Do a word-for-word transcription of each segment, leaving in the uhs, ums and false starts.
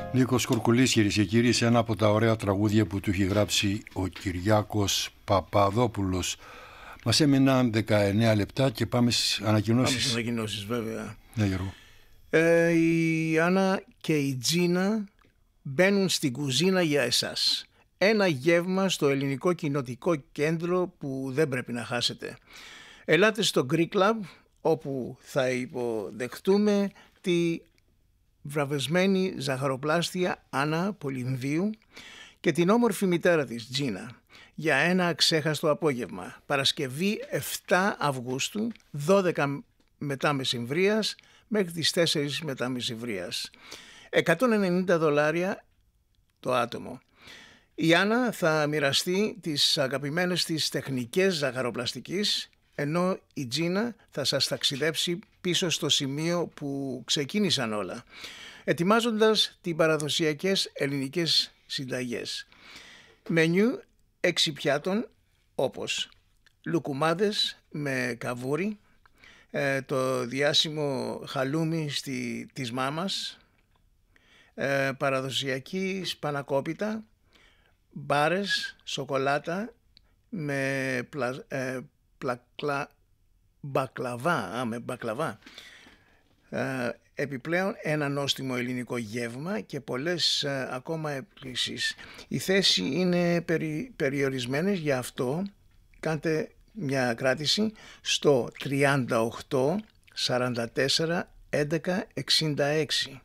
Νίκος Κορκουλής, κυρίες και κύριοι, σε ένα από τα ωραία τραγούδια που του έχει γράψει ο Κυριάκος Παπαδόπουλος. Μας έμειναν δεκαεννέα λεπτά και πάμε στις ανακοινώσεις. Πάμε στις ανακοινώσεις, βέβαια. Ναι, Γιώργο. Ε, η Άννα και η Τζίνα μπαίνουν στην κουζίνα για εσάς. Ένα γεύμα στο ελληνικό κοινοτικό κέντρο που δεν πρέπει να χάσετε. Ελάτε στο Greek Club, όπου θα υποδεχτούμε τη βραβευμένη ζαχαροπλάστια Άννα Πολυμβίου και την όμορφη μητέρα της Τζίνα για ένα αξέχαστο απόγευμα. Παρασκευή επτά Αυγούστου, δώδεκα μετά μεσημβρίας μέχρι τις τέσσερις μετά μεσημβρίας. εκατόν ενενήντα δολάρια το άτομο. Η Άννα θα μοιραστεί τις αγαπημένες της τεχνικές ζαχαροπλαστικής, ενώ η Τζίνα θα σας ταξιδέψει πίσω στο σημείο που ξεκίνησαν όλα, ετοιμάζοντας τις παραδοσιακές ελληνικές συνταγές. Μενιού έξι πιάτων όπως λουκουμάδες με καβούρι, ε, το διάσημο χαλούμι στη, της μάμας, ε, παραδοσιακή σπανακόπιτα, μπάρες, σοκολάτα με πλα, ε, πλακλα, μπακλαβά, α, με μπακλαβά. Ε, επιπλέον ένα νόστιμο ελληνικό γεύμα και πολλές ε, ακόμα εκπλήξεις. Οι θέσεις είναι περι, περιορισμένες, γι' αυτό κάντε μια κράτηση στο τριάντα οκτώ σαράντα τέσσερα έντεκα εξήντα έξι.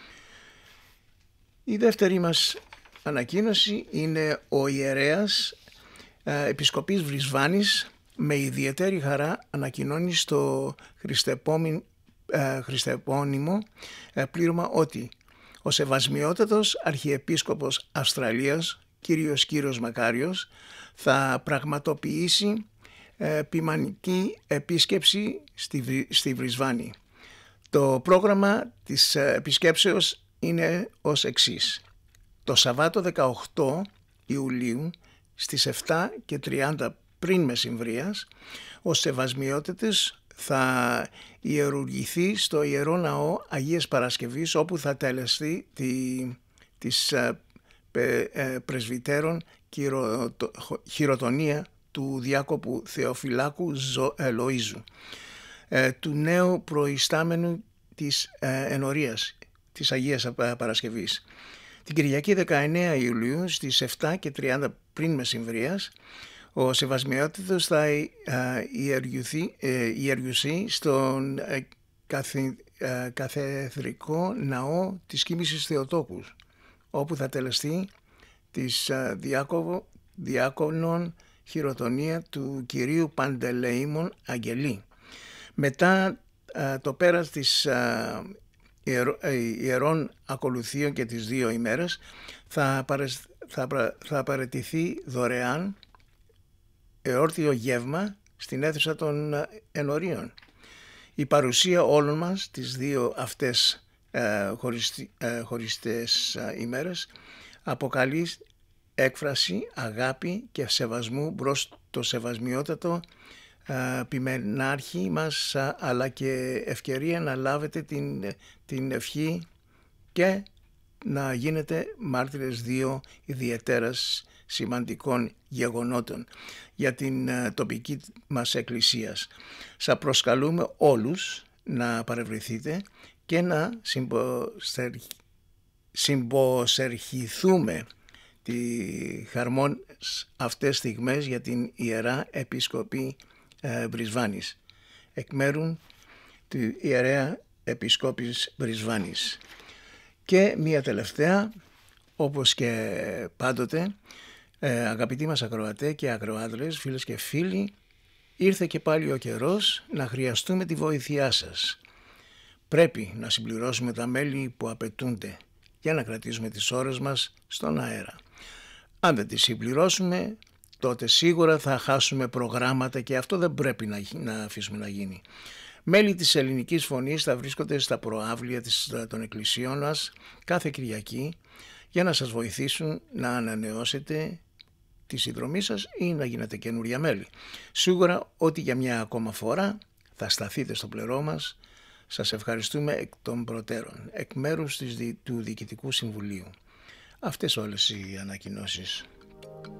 Η δεύτερη μας ανακοίνωση είναι ο ιερέας ε, Επισκοπής Βρισβάνης με ιδιαίτερη χαρά ανακοινώνει στο χριστεπόμι, ε, χριστεπώνυμο ε, πλήρωμα ότι ο Σεβασμιότατος Αρχιεπίσκοπος Αυστραλίας, κύριος Κύρος Μακάριος, θα πραγματοποιήσει ε, ποιμανική επίσκεψη στη, στη Βρισβάνη. Το πρόγραμμα της ε, επισκέψεως είναι ως εξής. Το Σαββάτο δεκαοκτώ Ιουλίου στις επτά και τριάντα πριν μεσημβρίας, ο Σεβασμιότατος θα ιερουργηθεί στο Ιερό Ναό Αγίας Παρασκευής, όπου θα τελεστεί τη, της ε, ε, πρεσβυτέρων χειρο, χειροτονία του διάκοπου Θεοφυλάκου Ζω, ε, Λοΐζου, ε, του νέου προϊστάμενου της ε, ενορίας της Αγίας Παρασκευής. Την Κυριακή δεκαεννέα Ιουλίου στις επτά και τριάντα πριν μεσημβρίας, ο Σεβασμιότατος θα ιερουργηθεί στον καθε, καθεδρικό ναό της Κοίμησης Θεοτόκου, όπου θα τελεστεί της διάκοβο, διάκονων χειροτονία του Κυρίου Παντελεήμων Αγγελή. Μετά το πέρας της ιερών ακολουθίων και τις δύο ημέρες θα, παρεσ, θα, θα παραιτηθεί δωρεάν εόρθιο γεύμα στην αίθουσα των ενωρίων. Η παρουσία όλων μας τις δύο αυτές ε, χωριστι, ε, χωριστές ε, ημέρες αποκαλεί έκφραση αγάπη και σεβασμού προς το Σεβασμιότατο ε, ποιμενάρχη μας, ε, αλλά και ευκαιρία να λάβετε την, την ευχή και να γίνετε μάρτυρες δύο ιδιαιτέρας σημαντικών γεγονότων για την uh, τοπική μας εκκλησίας. Σας προσκαλούμε όλους να παρευρεθείτε και να συμποσερχηθούμε τη χαρμόνες αυτές στιγμές για την Ιερά Επισκοπή uh, Βρισβάνης, εκ μέρου του Ιερέα Επισκόπης Βρισβάνης. Και μία τελευταία, όπως και πάντοτε, ε, αγαπητοί μας ακροατές και ακροάτρες, φίλες και φίλοι, ήρθε και πάλι ο καιρός να χρειαστούμε τη βοήθειά σας. Πρέπει να συμπληρώσουμε τα μέλη που απαιτούνται για να κρατήσουμε τις ώρες μας στον αέρα. Αν δεν τις συμπληρώσουμε, τότε σίγουρα θα χάσουμε προγράμματα και αυτό δεν πρέπει να, να αφήσουμε να γίνει. Μέλη της ελληνικής φωνής θα βρίσκονται στα προάβλια των εκκλησιών μας κάθε Κυριακή για να σας βοηθήσουν να ανανεώσετε τη συνδρομή σας ή να γίνετε καινούρια μέλη. Σίγουρα ότι για μια ακόμα φορά θα σταθείτε στο πλευρό μας, Σας ευχαριστούμε εκ των προτέρων, εκ μέρους της, του Διοικητικού Συμβουλίου. Αυτές όλες οι ανακοινώσεις.